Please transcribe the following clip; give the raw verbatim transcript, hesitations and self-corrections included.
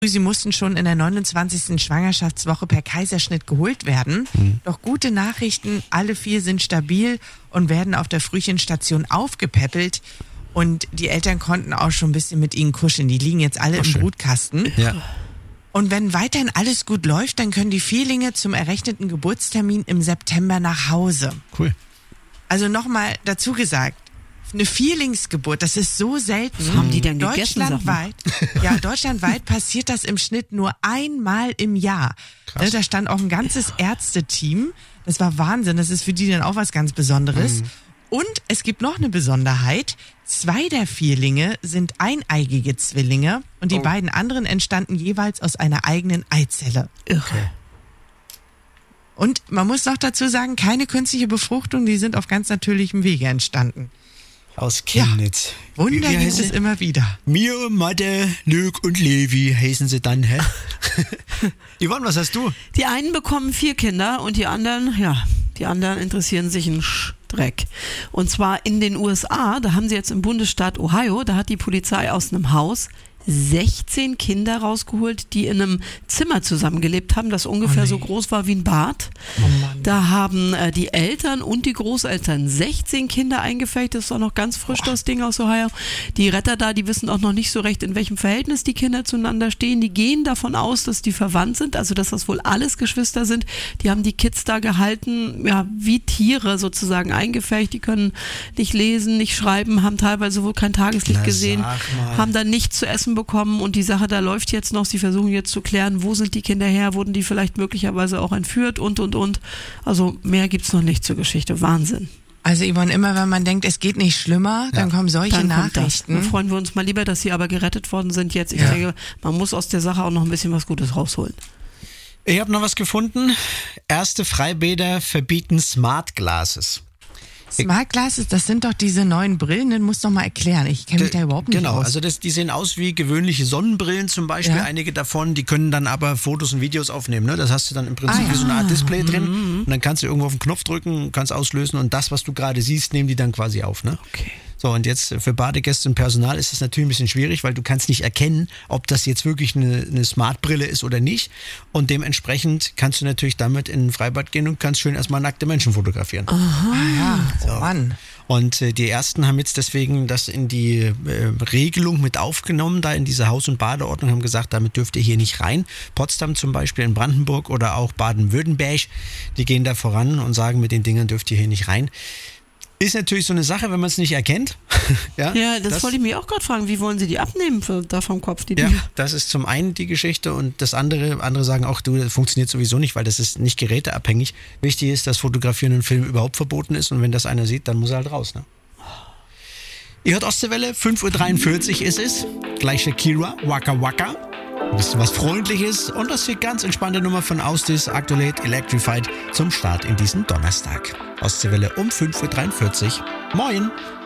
Sie mussten schon in der neunundzwanzigsten Schwangerschaftswoche per Kaiserschnitt geholt werden. Mhm. Doch gute Nachrichten, alle vier sind stabil und werden auf der Frühchenstation aufgepäppelt. Und die Eltern konnten auch schon ein bisschen mit ihnen kuscheln. Die liegen jetzt alle Ach, im schön. Brutkasten. Ja. Und wenn weiterhin alles gut läuft, dann können die Vierlinge zum errechneten Geburtstermin im September nach Hause. Cool. Also nochmal dazu gesagt, eine Vierlingsgeburt, das ist so selten. Was haben die denn gegessen? Deutschlandweit, ja, deutschlandweit passiert das im Schnitt nur einmal im Jahr. Krass. Da stand auch ein ganzes Ärzteteam. Das war Wahnsinn. Das ist für die dann auch was ganz Besonderes. Mhm. Und es gibt noch eine Besonderheit. Zwei der Vierlinge sind eineigige Zwillinge und die oh. beiden anderen entstanden jeweils aus einer eigenen Eizelle. Okay. Und man muss noch dazu sagen, keine künstliche Befruchtung, die sind auf ganz natürlichem Wege entstanden. Aus Chemnitz. Ja, Wunder Wie gibt es immer wieder. Mir, Mathe, Luke und Levi heißen sie dann, hä? Yvonne, was hast du? Die einen bekommen vier Kinder und die anderen, ja, die anderen interessieren sich einen Dreck. Und zwar in den U S A, da haben sie jetzt im Bundesstaat Ohio, da hat die Polizei aus einem Haus sechzehn Kinder rausgeholt, die in einem Zimmer zusammengelebt haben, das ungefähr oh nee. so groß war wie ein Bad. Oh Mann. Da haben äh, die Eltern und die Großeltern sechzehn Kinder eingefärbt. Das ist auch noch ganz frisch, Boah. das Ding aus Ohio. Die Retter da, die wissen auch noch nicht so recht, in welchem Verhältnis die Kinder zueinander stehen. Die gehen davon aus, dass die verwandt sind, also dass das wohl alles Geschwister sind. Die haben die Kids da gehalten, ja, wie Tiere sozusagen eingefärbt. Die können nicht lesen, nicht schreiben, haben teilweise wohl kein Tageslicht Na, gesehen, haben dann nichts zu essen bekommen und die Sache da läuft jetzt noch. Sie versuchen jetzt zu klären, wo sind die Kinder her, wurden die vielleicht möglicherweise auch entführt und und und. Also mehr gibt's noch nicht zur Geschichte. Wahnsinn. Also Yvonne, immer wenn man denkt, es geht nicht schlimmer, ja. dann kommen solche dann Nachrichten. Dann freuen wir uns mal lieber, dass sie aber gerettet worden sind jetzt. Ich ja. denke, man muss aus der Sache auch noch ein bisschen was Gutes rausholen. Ich habe noch was gefunden. Erste Freibäder verbieten Smart Glasses. Smart Glasses, das sind doch diese neuen Brillen, den musst du doch mal erklären. Ich kenne mich da überhaupt nicht genau, aus. Genau, also das, die sehen aus wie gewöhnliche Sonnenbrillen zum Beispiel. Ja. Einige davon, die können dann aber Fotos und Videos aufnehmen. Ne? Das hast du dann im Prinzip ah, ja. wie so eine Art Display drin. Mhm. Und dann kannst du irgendwo auf den Knopf drücken, kannst auslösen und das, was du gerade siehst, nehmen die dann quasi auf. Ne? Okay. So, und jetzt für Badegäste und Personal ist es natürlich ein bisschen schwierig, weil du kannst nicht erkennen, ob das jetzt wirklich eine, eine Smart-Brille ist oder nicht. Und dementsprechend kannst du natürlich damit in ein Freibad gehen und kannst schön erstmal nackte Menschen fotografieren. Aha, ja, so. Oh Mann. Und äh, die ersten haben jetzt deswegen das in die äh, Regelung mit aufgenommen, da in diese Haus- und Badeordnung, haben gesagt, damit dürft ihr hier nicht rein. Potsdam zum Beispiel in Brandenburg oder auch Baden-Württemberg, die gehen da voran und sagen, mit den Dingern dürft ihr hier nicht rein. Ist natürlich so eine Sache, wenn man es nicht erkennt. ja, ja, das, das wollte ich mich auch gerade fragen. Wie wollen sie die abnehmen für, da vom Kopf? Die ja, Dinge? Das ist zum einen die Geschichte und das andere, andere sagen auch, du, das funktioniert sowieso nicht, weil das ist nicht geräteabhängig. Wichtig ist, dass Fotografieren und Film überhaupt verboten ist und wenn das einer sieht, dann muss er halt raus. Ne? Ihr hört Ostseewelle, fünf Uhr dreiundvierzig ist es. Gleich Shakira, Waka Waka. Ein bisschen was Freundliches und das hier ganz entspannte Nummer von Austis, Actuate Electrified zum Start in diesen Donnerstag. Ostseewelle um fünf Uhr dreiundvierzig. Moin!